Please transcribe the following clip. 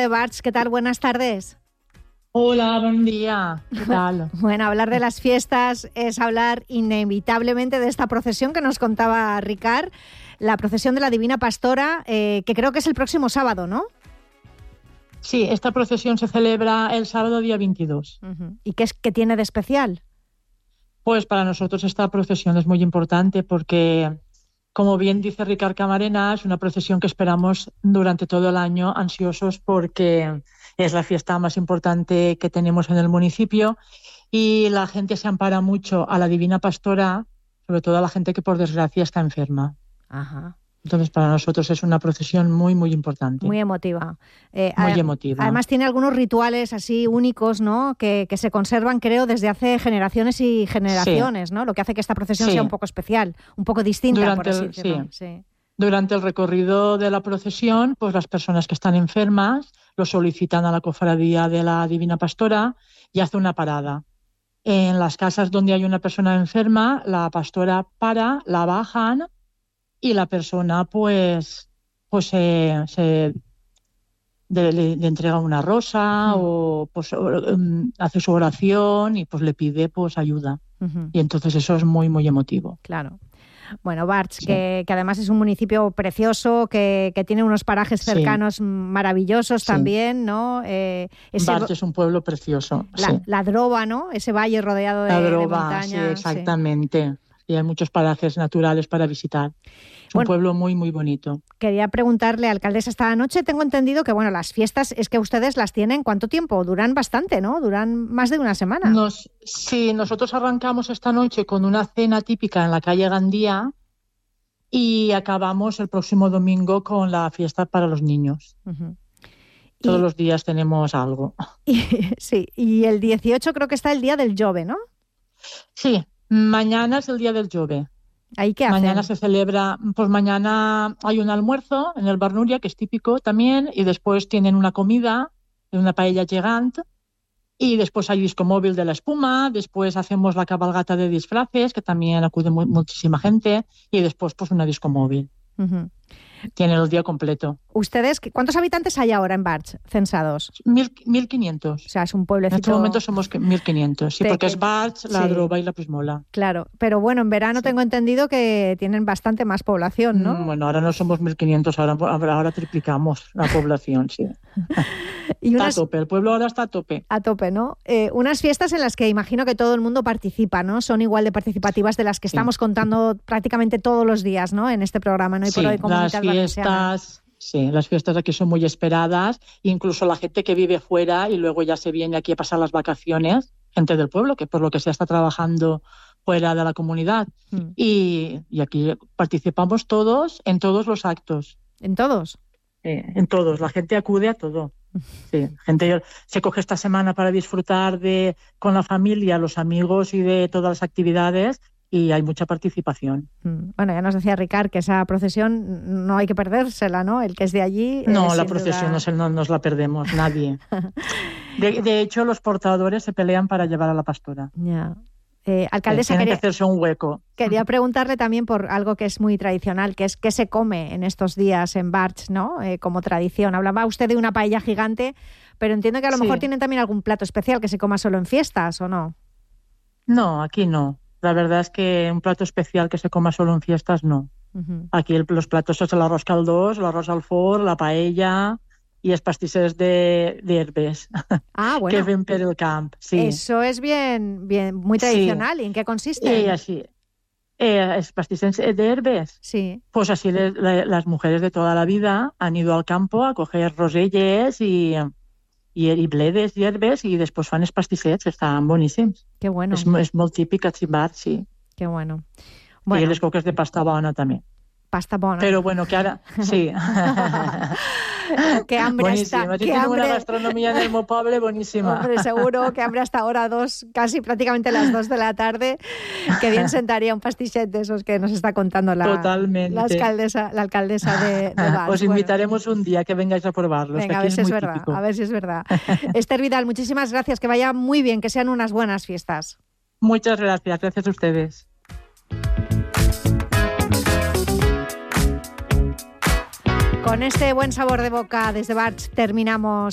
de Barx. ¿Qué tal? Buenas tardes. Hola, buen día. ¿Qué tal? Bueno, hablar de las fiestas es hablar inevitablemente de esta procesión que nos contaba Ricard, la procesión de la Divina Pastora, que creo que es el próximo sábado, ¿no? Sí, esta procesión se celebra el sábado día 22. Uh-huh. ¿Y qué tiene de especial? Pues para nosotros esta procesión es muy importante porque, como bien dice Ricard Camarena, es una procesión que esperamos durante todo el año, ansiosos porque es la fiesta más importante que tenemos en el municipio y la gente se ampara mucho a la Divina Pastora, sobre todo a la gente que por desgracia está enferma. Ajá. Entonces para nosotros es una procesión muy, muy importante. Muy emotiva. Muy emotiva. Además tiene algunos rituales así únicos, ¿no? Que se conservan, creo, desde hace generaciones y generaciones, sí. ¿No? Lo que hace que esta procesión sea un poco especial, un poco distinta, por así decirlo. Sí. Durante el recorrido de la procesión, pues las personas que están enfermas lo solicitan a la cofradía de la Divina Pastora y hace una parada. En las casas donde hay una persona enferma, la pastora para, la bajan y la persona le entrega una rosa o pues hace su oración y pues le pide pues ayuda. Uh-huh. Y entonces eso es muy, muy emotivo. Claro. Bueno, Barx, sí. que además es un municipio precioso, que tiene unos parajes cercanos maravillosos también, ¿no? Barx es un pueblo precioso. La Droba, ¿no? Ese valle rodeado de montaña. Sí, exactamente. Y hay muchos parajes naturales para visitar. Es un pueblo muy, muy bonito. Quería preguntarle, alcaldesa, esta noche tengo entendido que, bueno, las fiestas es que ustedes las tienen, ¿cuánto tiempo? Duran bastante, ¿no? Duran más de una semana. Sí, nosotros arrancamos esta noche con una cena típica en la calle Gandía y acabamos el próximo domingo con la fiesta para los niños. Uh-huh. Todos los días tenemos algo. Sí, y el 18 creo que está el Día del Jove, ¿no? Sí, mañana es el Día del Jove. ¿Ahí qué hacen? Mañana se celebra, pues mañana hay un almuerzo en el Bar Núria, que es típico también, y después tienen una comida, una paella gigante, y después hay disco móvil de la espuma, después hacemos la cabalgata de disfraces, que también acude muchísima gente, y después pues una disco móvil. Uh-huh. Tienen el día completo. ¿Ustedes, cuántos habitantes hay ahora en Barx censados? 1.500. O sea, es un pueblecito... En este momento somos 1.500, sí, porque es Barx, la Droba y la Prismola. Claro, pero bueno, en verano tengo entendido que tienen bastante más población, ¿no? Bueno, ahora no somos 1.500, ahora triplicamos la población, sí. Está a tope, el pueblo ahora está a tope. A tope, ¿no? Unas fiestas en las que imagino que todo el mundo participa, ¿no? Son igual de participativas de las que estamos contando prácticamente todos los días, ¿no? En este programa, ¿no? Y por hoy Comunidad Valenciana. Sí, las fiestas aquí son muy esperadas, incluso la gente que vive fuera y luego ya se viene aquí a pasar las vacaciones, gente del pueblo que por lo que sea está trabajando fuera de la comunidad. Y aquí participamos todos en todos los actos. ¿En todos? En todos, la gente acude a todo. Sí, gente se coge esta semana para disfrutar con la familia, los amigos y de todas las actividades. Y hay mucha participación. Bueno, ya nos decía Ricard que esa procesión no hay que perdérsela, ¿no? El que es de allí... No, la procesión no nos la perdemos, nadie. De hecho, los portadores se pelean para llevar a la pastora. Ya. Alcaldesa, tienen que hacerse un hueco. Quería preguntarle también por algo que es muy tradicional, que es qué se come en estos días en Barx, ¿no? Como tradición. Hablaba usted de una paella gigante, pero entiendo que a lo mejor tienen también algún plato especial que se coma solo en fiestas, ¿o no? No, aquí no. La verdad es que un plato especial que se coma solo en fiestas, no. Uh-huh. Aquí los platos son el arroz caldós, el arroz al forn, la paella y els pastissers de herbes. Ah, bueno. Que ven per el camp. Sí. Eso es bien, muy tradicional. ¿Y en qué consiste? Así. ¿Els pastissers de herbes? Sí. Pues así las mujeres de toda la vida han ido al campo a coger roselles y bledes i herbes i després fan els pastissets, estan boníssims. Que bueno. És molt típic a Barx, sí. Que bueno. I les coques de pasta bona també. Pasta bona. Pero bueno, que ahora... Sí. Qué hambre buenísima. está. Yo tengo una gastronomía en el meu poble buenísima. Hombre, seguro que hambre hasta ahora casi prácticamente las 2 de la tarde. Que bien sentaría un pastichet de esos que nos está contando la alcaldesa de Barx. Os invitaremos un día que vengáis a probarlos. Venga, a ver si es verdad. A ver si es verdad. Esther Vidal, muchísimas gracias. Que vaya muy bien, que sean unas buenas fiestas. Muchas gracias. Gracias a ustedes. Con este buen sabor de boca desde Barx terminamos